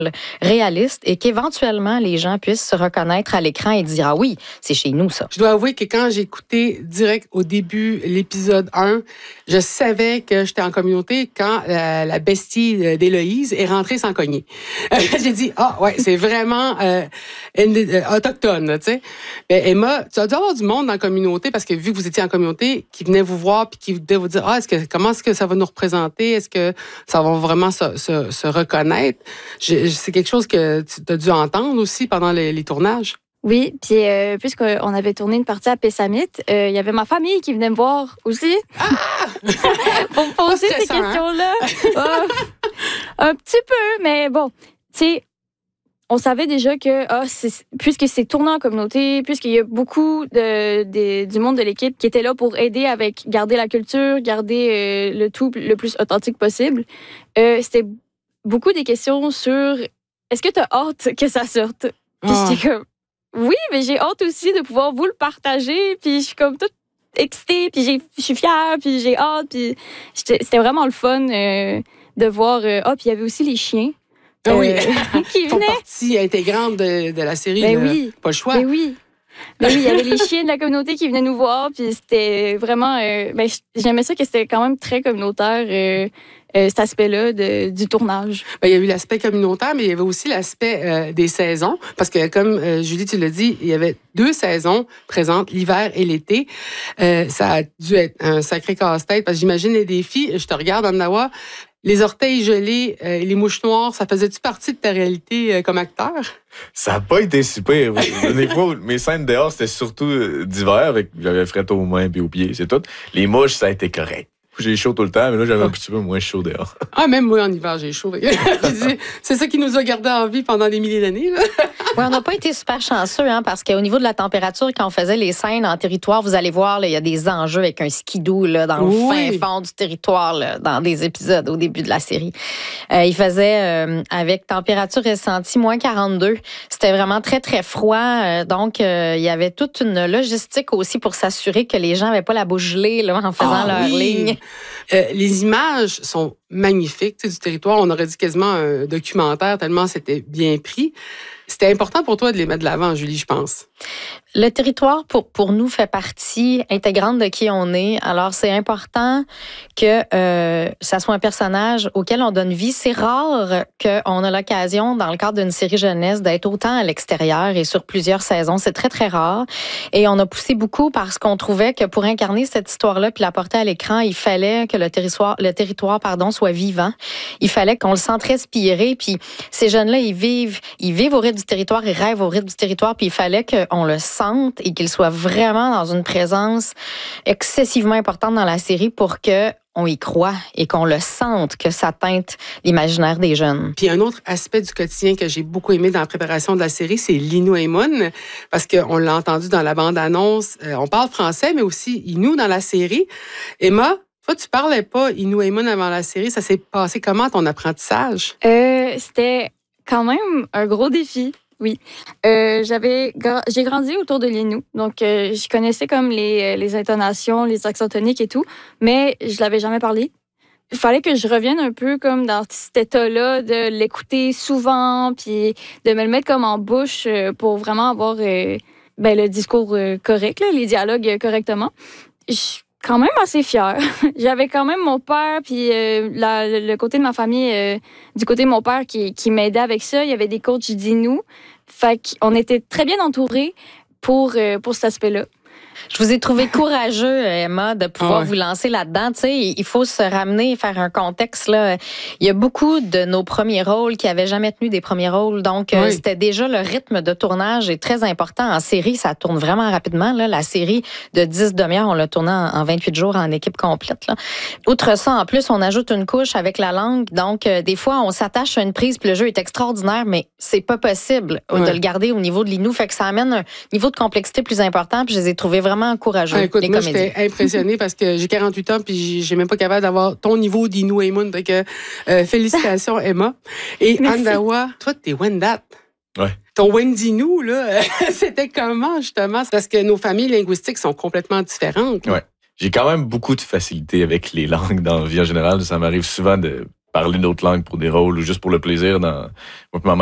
réaliste et qu'éventuellement les gens puissent se reconnaître à l'écran et dire « Ah oui, c'est chez nous ça ». Je dois avouer que quand j'ai écouté direct au début l'épisode 1, je savais que j'étais en communauté quand la bestie d'Héloïse est rentrée sans cogner. J'ai dit « Ah ouais, c'est vraiment autochtone, tu sais ». Mais Emma, tu as dû avoir du monde dans la communauté parce que vu que vous étiez en communauté, qui venait vous voir puis qui venait vous dire « Ah, comment est-ce que ça va nous représenter? Est-ce que ça va vraiment se reconnaître? » C'est quelque chose que tu as dû entendre aussi pendant les tournages. Oui, puis puisqu'on avait tourné une partie à Pessamit, il y avait ma famille qui venait me voir aussi pour me poser ces questions-là. Un petit peu, mais bon, tu sais, on savait déjà que puisque c'est tourné en communauté, puisqu'il y a beaucoup du monde de l'équipe qui était là pour aider avec garder la culture, garder le tout le plus authentique possible, c'était beaucoup des questions sur est-ce que tu as hâte que ça sorte? Puis j'étais comme oui, mais j'ai hâte aussi de pouvoir vous le partager. Puis je suis comme toute excitée, puis je suis fière, puis j'ai hâte. Puis c'était vraiment le fun de voir. Puis il y avait aussi les chiens oui. qui font venaient. partie intégrante de la série. Ben oui. Pas le choix. Ben oui. Ben oui, il y avait les chiens de la communauté qui venaient nous voir. Puis c'était vraiment... j'aimais ça que c'était quand même très communautaire, cet aspect-là du tournage. Ben, il y a eu l'aspect communautaire, mais il y avait aussi l'aspect des saisons. Parce que, comme Julie, tu l'as dit, il y avait 2 saisons présentes, l'hiver et l'été. Ça a dû être un sacré casse-tête, parce que j'imagine les défis. Je te regarde, Anna-Wa, les orteils gelés et les mouches noires, ça faisait-tu partie de ta réalité comme acteur? Ça n'a pas été si pire. Des fois, mes scènes dehors, c'était surtout d'hiver, avec j'avais fret aux mains et aux pieds, c'est tout. Les mouches, ça a été correct. J'ai chaud tout le temps, mais là, j'avais un petit peu moins chaud dehors. Ah, même moi, en hiver, j'ai chaud. C'est ça qui nous a gardés en vie pendant des milliers d'années. Oui, on n'a pas été super chanceux, parce qu'au niveau de la température, quand on faisait les scènes en territoire, vous allez voir, il y a des enjeux avec un skidoo là, dans le fin fond du territoire, là, dans des épisodes au début de la série. Il faisait, avec température ressentie, moins 42. C'était vraiment très, très froid. Donc, il y avait toute une logistique aussi pour s'assurer que les gens n'avaient pas la bouche gelée là, en faisant leur ligne. Les images sont magnifiques du territoire. On aurait dit quasiment un documentaire tellement c'était bien pris. C'était important pour toi de les mettre de l'avant, Julie, je pense. Le territoire, pour nous, fait partie intégrante de qui on est. Alors, c'est important que ça soit un personnage auquel on donne vie. C'est rare qu'on a l'occasion, dans le cadre d'une série jeunesse, d'être autant à l'extérieur et sur plusieurs saisons. C'est très, très rare. Et on a poussé beaucoup parce qu'on trouvait que pour incarner cette histoire-là puis la porter à l'écran, il fallait que le territoire soit vivant. Il fallait qu'on le sente respirer. Puis ces jeunes-là, ils vivent au rythme du territoire, ils rêvent au rythme du territoire. Puis il fallait qu'on le sente et qu'il soit vraiment dans une présence excessivement importante dans la série pour que on y croit et qu'on le sente, que ça teinte l'imaginaire des jeunes. Puis un autre aspect du quotidien que j'ai beaucoup aimé dans la préparation de la série, c'est l'Innu Aimun, parce qu'on l'a entendu dans la bande-annonce. On parle français, mais aussi Innu dans la série. Emma, toi, tu parlais pas Innu Aimun avant la série. Ça s'est passé comment, ton apprentissage? C'était quand même un gros défi. Oui. J'ai grandi autour de l'Innu, donc je connaissais comme les intonations, les accents toniques et tout, mais je l'avais jamais parlé. Il fallait que je revienne un peu comme dans cet état-là, de l'écouter souvent, puis de me le mettre comme en bouche pour vraiment avoir le discours correct, là, les dialogues correctement. Je suis quand même assez fière. J'avais quand même mon père, puis le côté de ma famille, du côté de mon père qui m'aidait avec ça. Il y avait des coachs d'Innu. Fait qu'on était très bien entourés pour cet aspect-là. Je vous ai trouvé courageux, Emma, de pouvoir vous lancer là-dedans. Tu sais, il faut se ramener et faire un contexte, là. Il y a beaucoup de nos premiers rôles qui n'avaient jamais tenu des premiers rôles. Donc, c'était déjà le rythme de tournage est très important. En série, ça tourne vraiment rapidement, là. La série de 10 demi-heures, on l'a tournée en 28 jours en équipe complète, là. Outre ça, en plus, on ajoute une couche avec la langue. Donc, des fois, on s'attache à une prise, puis le jeu est extraordinaire, mais c'est pas possible de le garder au niveau de l'Innu. Fait que ça amène un niveau de complexité plus important, puis je les ai trouvés vraiment courageux, écoute, les moi, comédiens. J'étais impressionnée parce que j'ai 48 ans puis j'ai même pas capable d'avoir ton niveau d'Innu Aimun. Donc, félicitations, Emma. Et Anna-Wa, toi, t'es Wendat. Ouais. Ton Wendinu, là, c'était comment, justement? Parce que nos familles linguistiques sont complètement différentes. Ouais. J'ai quand même beaucoup de facilité avec les langues dans la vie en général. Ça m'arrive souvent de parler d'autres langues pour des rôles ou juste pour le plaisir. Moi et ma